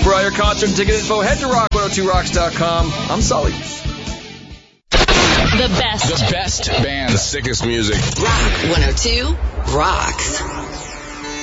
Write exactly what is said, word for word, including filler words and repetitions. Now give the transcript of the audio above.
For all your concert and ticket info, head to rock one oh two rocks dot com. I'm Sully. The best. The best band. The sickest music. Rock one oh two rocks.